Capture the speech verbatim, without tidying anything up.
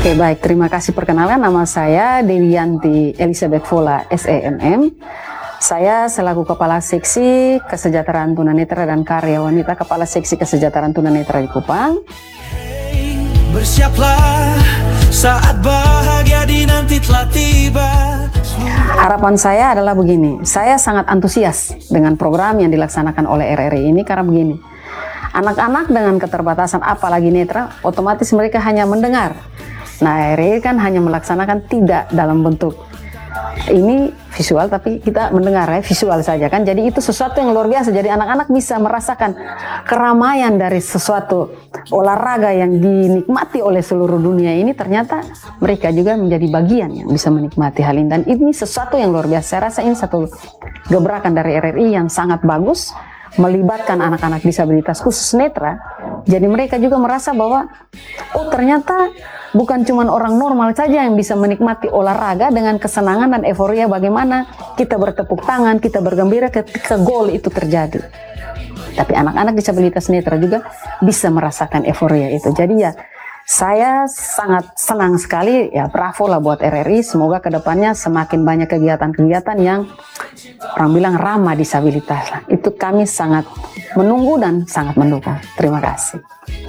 Oke, baik. Terima kasih perkenalan. Nama saya Dewiyanti Elizabeth Vola, S E M M. Saya selaku Kepala Seksi Kesejahteraan Tunanetra dan Karya Wanita Kepala Seksi Kesejahteraan Tunanetra di Kupang. Hey, bersiaplah saat bahagia dinanti telah tiba. Harapan saya adalah begini, saya sangat antusias dengan program yang dilaksanakan oleh R R I ini karena begini, anak-anak dengan keterbatasan apalagi netra, otomatis mereka hanya mendengar. Nah, R R I kan hanya melaksanakan tidak dalam bentuk ini visual, tapi kita mendengar ya, visual saja kan. Jadi itu sesuatu yang luar biasa. Jadi anak-anak bisa merasakan keramaian dari sesuatu olahraga yang dinikmati oleh seluruh dunia ini. Ternyata mereka juga menjadi bagian yang bisa menikmati hal ini. Dan ini sesuatu yang luar biasa. Saya rasa ini satu gebrakan dari R R I yang sangat bagus, melibatkan anak-anak disabilitas khusus netra. Jadi mereka juga merasa bahwa oh ternyata bukan cuma orang normal saja yang bisa menikmati olahraga dengan kesenangan dan euforia, bagaimana kita bertepuk tangan, kita bergembira ketika gol itu terjadi. Tapi anak-anak disabilitas netra juga bisa merasakan euforia itu. Jadi ya saya sangat senang sekali, ya bravo lah buat R R I. Semoga kedepannya semakin banyak kegiatan-kegiatan yang orang bilang ramah disabilitas. Itu kami sangat menunggu dan sangat mendukung. Terima kasih.